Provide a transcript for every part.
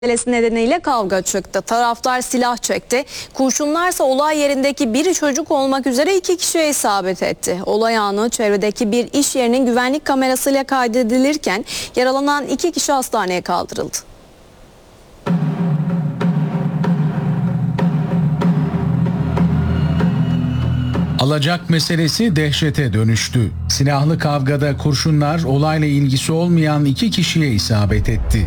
meselesi nedeniyle kavga çıktı. Taraflar silah çekti. Kurşunlarsa olay yerindeki biri çocuk olmak üzere 2 kişiye isabet etti. Olay anı çevredeki bir iş yerinin güvenlik kamerasıyla kaydedilirken yaralanan 2 kişi hastaneye kaldırıldı. Alacak meselesi dehşete dönüştü. Silahlı kavgada kurşunlar olayla ilgisi olmayan 2 kişiye isabet etti.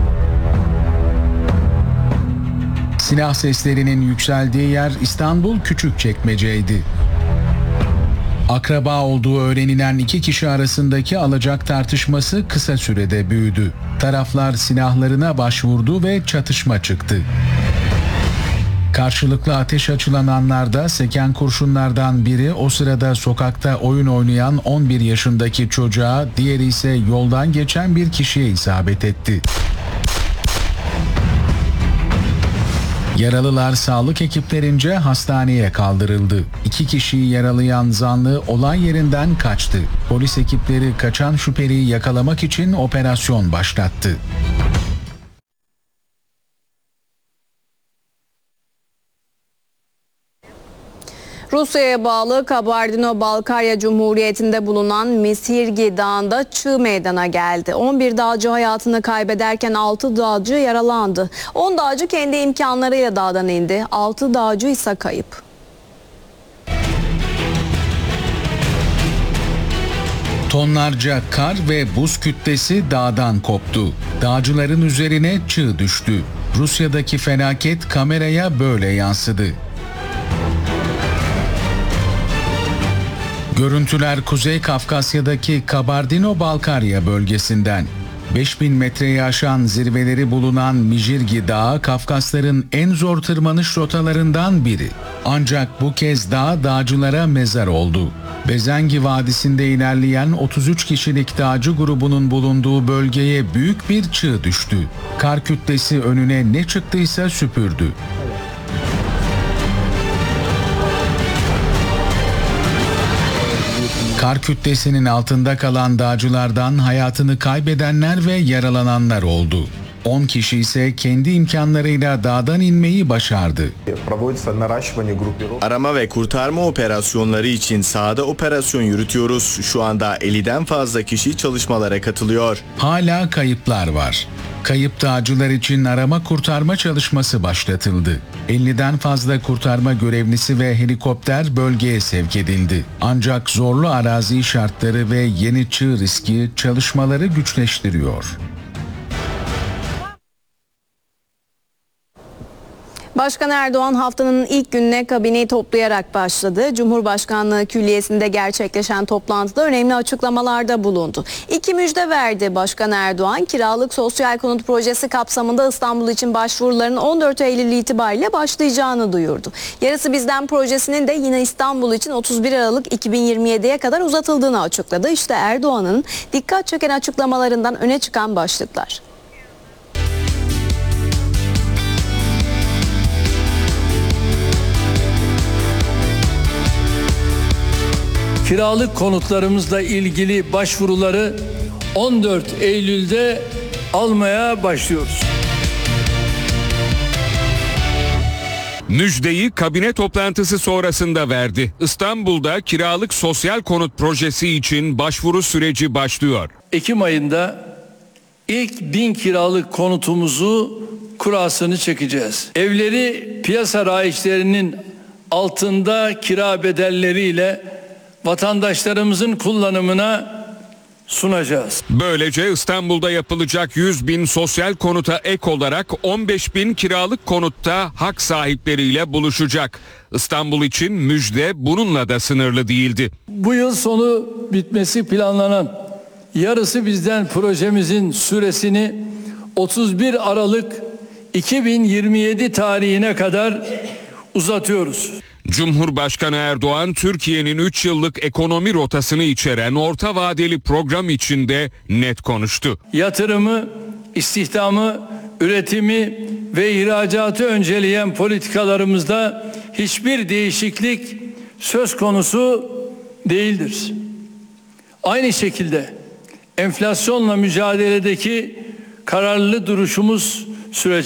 Silah seslerinin yükseldiği yer İstanbul Küçükçekmece'ydi. Akraba olduğu öğrenilen 2 kişi arasındaki alacak tartışması kısa sürede büyüdü. Taraflar silahlarına başvurdu ve çatışma çıktı. Karşılıklı ateş açılan anlarda seken kurşunlardan biri o sırada sokakta oyun oynayan 11 yaşındaki çocuğa, diğeri ise yoldan geçen bir kişiye isabet etti. Yaralılar sağlık ekiplerince hastaneye kaldırıldı. 2 kişiyi yaralayan zanlı olay yerinden kaçtı. Polis ekipleri kaçan şüpheliyi yakalamak için operasyon başlattı. Rusya'ya bağlı Kabardino-Balkarya Cumhuriyeti'nde bulunan Misirgi Dağı'nda çığ meydana geldi. 11 dağcı hayatını kaybederken 6 dağcı yaralandı. 10 dağcı kendi imkanlarıyla dağdan indi. 6 dağcı ise kayıp. Tonlarca kar ve buz kütlesi dağdan koptu. Dağcıların üzerine çığ düştü. Rusya'daki felaket kameraya böyle yansıdı. Görüntüler Kuzey Kafkasya'daki Kabardino-Balkarya bölgesinden. 5000 metreyi aşan zirveleri bulunan Mijirgi Dağı, Kafkasların en zor tırmanış rotalarından biri. Ancak bu kez dağ dağcılara mezar oldu. Bezengi Vadisi'nde ilerleyen 33 kişilik dağcı grubunun bulunduğu bölgeye büyük bir çığ düştü. Kar kütlesi önüne ne çıktıysa süpürdü. Kar kütlesinin altında kalan dağcılardan hayatını kaybedenler ve yaralananlar oldu. 10 kişi ise kendi imkanlarıyla dağdan inmeyi başardı. Arama ve kurtarma operasyonları için sahada operasyon yürütüyoruz. Şu anda 50'den fazla kişi çalışmalara katılıyor. Hala kayıplar var. Kayıp dağcılar için arama kurtarma çalışması başlatıldı. 50'den fazla kurtarma görevlisi ve helikopter bölgeye sevk edildi. Ancak zorlu arazi şartları ve yeni çığ riski çalışmaları güçleştiriyor. Başkan Erdoğan haftanın ilk gününe kabineyi toplayarak başladı. Cumhurbaşkanlığı Külliyesi'nde gerçekleşen toplantıda önemli açıklamalarda bulundu. 2 müjde verdi Başkan Erdoğan. Kiralık sosyal konut projesi kapsamında İstanbul için başvuruların 14 Eylül itibariyle başlayacağını duyurdu. Yarısı Bizden projesinin de yine İstanbul için 31 Aralık 2027'ye kadar uzatıldığını açıkladı. İşte Erdoğan'ın dikkat çeken açıklamalarından öne çıkan başlıklar. Kiralık konutlarımızla ilgili başvuruları 14 Eylül'de almaya başlıyoruz. Müjdeyi kabine toplantısı sonrasında verdi. İstanbul'da kiralık sosyal konut projesi için başvuru süreci başlıyor. Ekim ayında ilk 1000 kiralık konutumuzu kurasını çekeceğiz. Evleri piyasa raiçlerinin altında kira bedelleriyle vatandaşlarımızın kullanımına sunacağız. Böylece İstanbul'da yapılacak 100.000 sosyal konuta ek olarak 15.000 kiralık konutta hak sahipleriyle buluşacak. İstanbul için müjde bununla da sınırlı değildi. Bu yıl sonu bitmesi planlanan Yarısı Bizden projemizin süresini 31 Aralık 2027 tarihine kadar uzatıyoruz. Cumhurbaşkanı Erdoğan, Türkiye'nin 3 yıllık ekonomi rotasını içeren orta vadeli program içinde net konuştu. Yatırımı, istihdamı, üretimi ve ihracatı önceleyen politikalarımızda hiçbir değişiklik söz konusu değildir. Aynı şekilde enflasyonla mücadeledeki kararlı duruşumuz sürece